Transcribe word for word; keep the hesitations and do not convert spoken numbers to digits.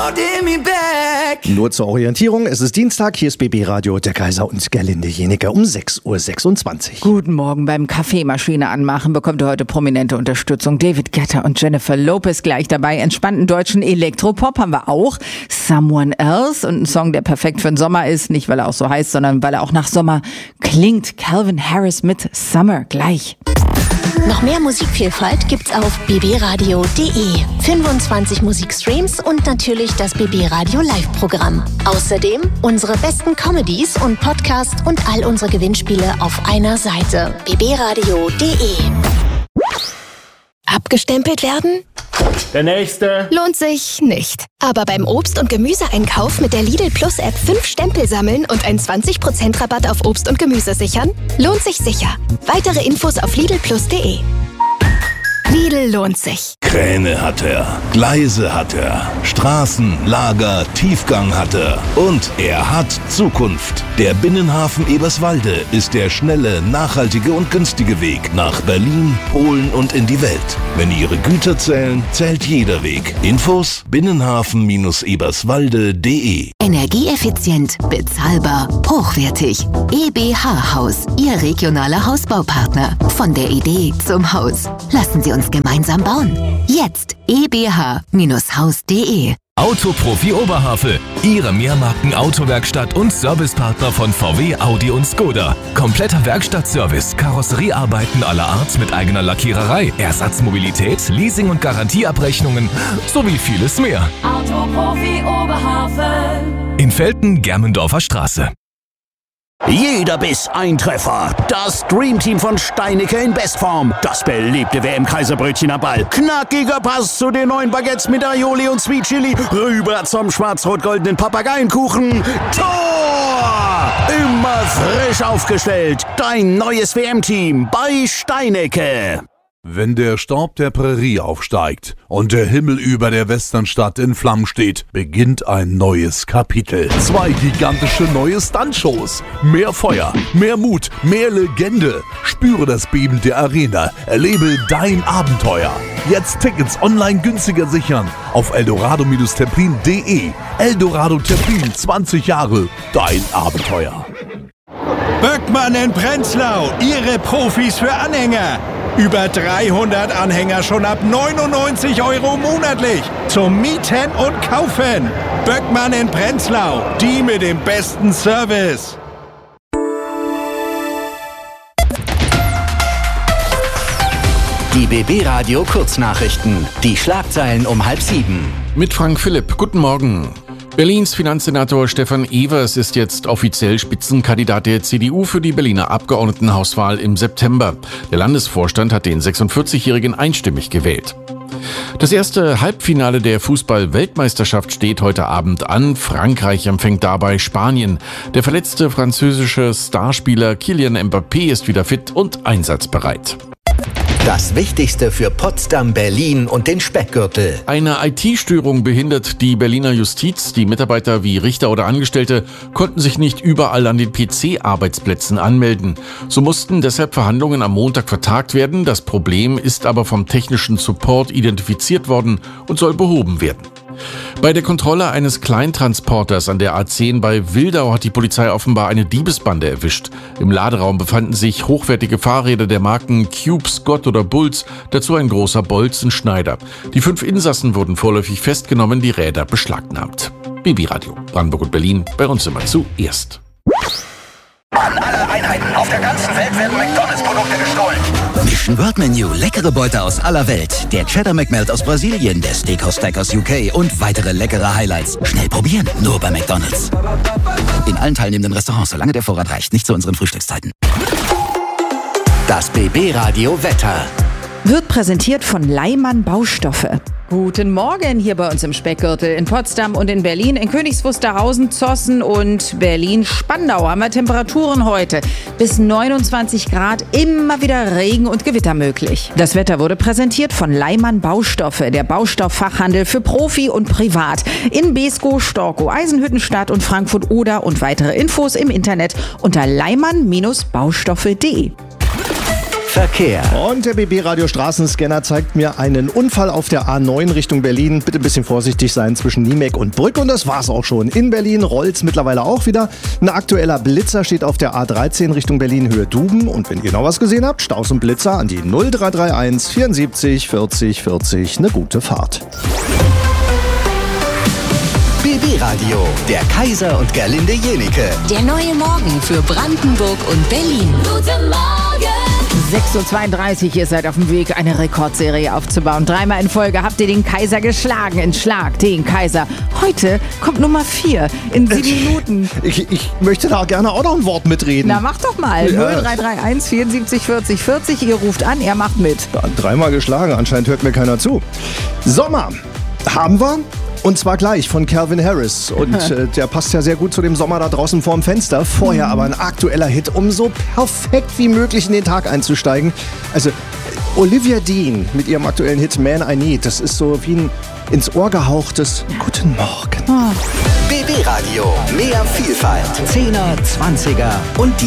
holding me back. Nur zur Orientierung, es ist Dienstag, hier ist B B Radio, der Kaiser und Gerlinde Jeniker um sechs Uhr sechsundzwanzig. Guten Morgen. Beim Kaffeemaschine anmachen bekommt ihr heute prominente Unterstützung. David Guetta und Jennifer Lopez gleich dabei. Entspannten deutschen Elektropop haben wir auch. Someone Else und ein Song, der perfekt für den Sommer ist. Nicht, weil er auch so heißt, sondern weil er auch nach Sommer klingt. Calvin Harris mit Summer gleich. Noch mehr Musikvielfalt gibt's auf b b radio punkt d e. fünfundzwanzig Musikstreams und natürlich das B B Radio Live-Programm. Außerdem unsere besten Comedies und Podcasts und all unsere Gewinnspiele auf einer Seite. b b radio punkt d e. Abgestempelt werden? Der nächste. Lohnt sich nicht. Aber beim Obst- und Gemüseeinkauf mit der Lidl Plus App fünf Stempel sammeln und einen zwanzig Prozent Rabatt auf Obst und Gemüse sichern? Lohnt sich sicher. Weitere Infos auf lidl plus punkt d e. Lidl lohnt sich. Kräne hat er, Gleise hat er, Straßen, Lager, Tiefgang hat er und er hat Zukunft. Der Binnenhafen Eberswalde ist der schnelle, nachhaltige und günstige Weg nach Berlin, Polen und in die Welt. Wenn Ihre Güter zählen, zählt jeder Weg. Infos binnenhafen eberswalde punkt d e. Energieeffizient, bezahlbar, hochwertig. E B H Haus, Ihr regionaler Hausbaupartner. Von der Idee zum Haus. Lassen Sie uns gemeinsam bauen. Jetzt e b h Haus punkt d e. Autoprofi Oberhavel, Ihre Mehrmarken-Autowerkstatt und Servicepartner von V W, Audi und Skoda. Kompletter Werkstattservice, Karosseriearbeiten aller Art mit eigener Lackiererei, Ersatzmobilität, Leasing- und Garantieabrechnungen sowie vieles mehr. Autoprofi Oberhavel. In Velten-Germendorfer Straße. Jeder Biss ein Treffer. Das Dreamteam von Steinecke in Bestform. Das beliebte W M-Kaiserbrötchen am Ball. Knackiger Pass zu den neuen Baguettes mit Aioli und Sweet Chili. Rüber zum schwarz-rot-goldenen Papageienkuchen. Tor! Immer frisch aufgestellt. Dein neues W M-Team bei Steinecke. Wenn der Staub der Prärie aufsteigt und der Himmel über der Westernstadt in Flammen steht, beginnt ein neues Kapitel. Zwei gigantische neue Stuntshows. Mehr Feuer, mehr Mut, mehr Legende. Spüre das Beben der Arena. Erlebe dein Abenteuer. Jetzt Tickets online günstiger sichern auf eldorado Templin punkt d e. Eldorado Templin, zwanzig Jahre. Dein Abenteuer. Böckmann in Prenzlau, Ihre Profis für Anhänger. Über dreihundert Anhänger schon ab neunundneunzig Euro monatlich. Zum Mieten und Kaufen. Böckmann in Prenzlau, die mit dem besten Service. Die B B Radio Kurznachrichten. Die Schlagzeilen um halb sieben. Mit Frank Philipp. Guten Morgen. Berlins Finanzsenator Stefan Evers ist jetzt offiziell Spitzenkandidat der C D U für die Berliner Abgeordnetenhauswahl im September. Der Landesvorstand hat den sechsundvierzigjährigen einstimmig gewählt. Das erste Halbfinale der Fußball-Weltmeisterschaft steht heute Abend an. Frankreich empfängt dabei Spanien. Der verletzte französische Starspieler Kylian Mbappé ist wieder fit und einsatzbereit. Das Wichtigste für Potsdam, Berlin und den Speckgürtel. Eine I T-Störung behindert die Berliner Justiz. Die Mitarbeiter wie Richter oder Angestellte konnten sich nicht überall an den P C-Arbeitsplätzen anmelden. So mussten deshalb Verhandlungen am Montag vertagt werden. Das Problem ist aber vom technischen Support identifiziert worden und soll behoben werden. Bei der Kontrolle eines Kleintransporters an der A zehn bei Wildau hat die Polizei offenbar eine Diebesbande erwischt. Im Laderaum befanden sich hochwertige Fahrräder der Marken Cube, Scott oder Bulls, dazu ein großer Bolzenschneider. Die fünf Insassen wurden vorläufig festgenommen, die Räder beschlagnahmt. B B Radio, Brandenburg und Berlin, bei uns immer zuerst. An alle Einheiten auf der ganzen Welt werden McDonalds-Produkte gestohlen. Mission World Menu, leckere Beute aus aller Welt. Der Cheddar McMelt aus Brasilien, der Steakhouse Stack aus U K und weitere leckere Highlights. Schnell probieren, nur bei McDonalds. In allen teilnehmenden Restaurants, solange der Vorrat reicht, nicht zu unseren Frühstückszeiten. Das B B Radio Wetter. Wird präsentiert von Leimann Baustoffe. Guten Morgen hier bei uns im Speckgürtel in Potsdam und in Berlin. In Königs Wusterhausen, Zossen und Berlin-Spandau haben wir Temperaturen heute bis neunundzwanzig Grad, immer wieder Regen und Gewitter möglich. Das Wetter wurde präsentiert von Leimann Baustoffe, der Baustofffachhandel für Profi und Privat in Beeskow, Storkow, Eisenhüttenstadt und Frankfurt-Oder und weitere Infos im Internet unter leimann Bindestrich baustoffe punkt de. Verkehr. Und der B B-Radio Straßenscanner zeigt mir einen Unfall auf der A neun Richtung Berlin. Bitte ein bisschen vorsichtig sein zwischen Niemek und Brück. Und das war's auch schon. In Berlin rollt's mittlerweile auch wieder. Ein aktueller Blitzer steht auf der A dreizehn Richtung Berlin Höhe Duben. Und wenn ihr noch was gesehen habt, Staus und Blitzer an die null drei drei eins vierundsiebzig vierzig vierzig. Eine gute Fahrt. B B-Radio, der Kaiser und Gerlinde Jenike. Der neue Morgen für Brandenburg und Berlin. Guten Morgen! sechs Uhr zweiunddreißig, ihr seid auf dem Weg, eine Rekordserie aufzubauen. Dreimal in Folge habt ihr den Kaiser geschlagen. In Schlag den Kaiser. Heute kommt Nummer vier in sieben Minuten. Ich, ich möchte da gerne auch noch ein Wort mitreden. Na, mach doch mal. Ja. null drei drei eins vierundsiebzig vierzig vierzig. Ihr ruft an, er macht mit. Ja, dreimal geschlagen, anscheinend hört mir keiner zu. Sommer haben wir. Und zwar gleich von Calvin Harris. Und äh, der passt ja sehr gut zu dem Sommer da draußen vorm Fenster. Vorher mhm. aber ein aktueller Hit, um so perfekt wie möglich in den Tag einzusteigen. Also Olivia Dean mit ihrem aktuellen Hit Man I Need. Das ist so wie ein ins Ohr gehauchtes Guten Morgen. Oh. B B-Radio, mehr Vielfalt. Zehner, Zwanziger und die